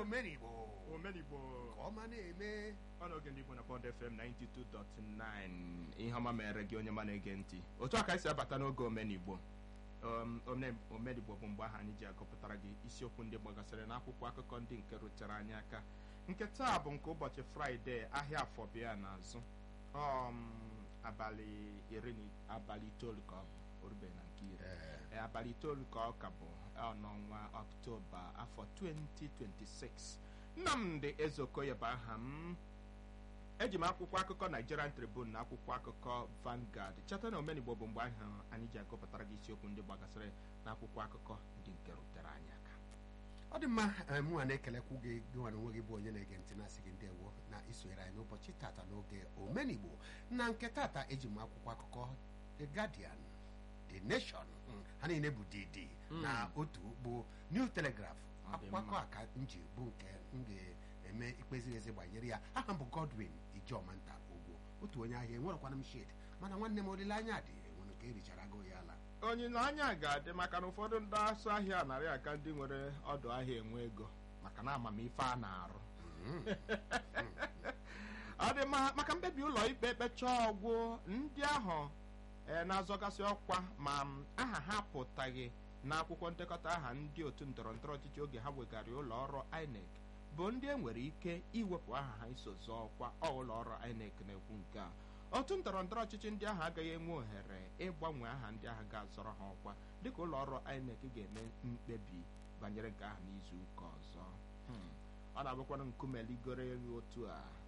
Omenigbo ọma na-eme ọnọge ndị Igbo na Bond FM 92.9 ihe ọma mere gị onye ma na-ege ntị otu a ka anyị si abata n'oge Omenigbo. Omenigbo bụ mgbe ahụ anyị ji agụpụtara gị isiokwu ndị gbagasịrị n'akwụkwọ akụkọ ndị nke rutere anyị aka. Nke taa bụ nke ụbọchị Fraịde, ahịa afọ bịa n'azụ abalị 9 ka ọ bụ orubeghị na nke iri abalị 9 ka ọ ka bụ n'ọnwa Ọktoba afọ 2026. Nnamdi Ezeokoye bụ aha m. Eji m akwụkwọ akụkọ Nigerian Tribune na akwụkwọ akụkọ Vanguard. Cheta na Omenigbo bụ mgbe ahụ anyị ji agụpụtara gị isiokwu ndị gbagasịrị n'akwụkwọ akụkọ ndị nke rutere anyị aka. ọ dị mma, mụnwa na-ekelekwu gị gịnwa na onwe gị bụ onye na-ege ntị na-asị gị ndewo na isonyere anyị n'ụbọchị tata n'oge Omenigbo. Na nke tata eji m akwụkwọ akụkọ The Guardian, The Nation, ha niile bụ DD na otu bụ New Telegraph. Akwụkwọ akụkọ a ka m ji bụ nke m ga-eme ikpe ziri ezi gbanyere ya. Aha m bụ Godwin Ijomanta Ogwo, otu onye ahịa enwerekwana m shed, mana nwanne m olileanya dị enwere nke erichara go ya ala. Olileanya ga-adị maka na ụfọdụ ndị asụ ahịa narị aka ndị nwere ọdụ ahịa enwe ego maka na amamife a na-arụ. Ọ dị maka mkpebi ụlọ ikpe kpechaa ọgwụ ndị ahụ na-azọgasị ọkwa ma aha ha apụtaghị n'akwụkwọ ndekọta aha ndị otu ndọrọndọrọ ọchịchị oge ha wegara ụlọ ọrụ INEC bụ ndị enwere ike iwepụ aha ha iso zọọ ọkwa ụlọ ọrụ INEC na-ekwu nke a. Otu ndọrọndọrọ ọchịchị ndị ahụ agaghị enwe ohere ịgbanwe aha ndị ahụ ga-azọrọ ha ọkwa dịka ụlọ ọrụ INEC ga-eme mkpebi banyere nke ahụ n'izu ụka ọzọ. Ọ na-abụkwana nkume ligoro elu otu a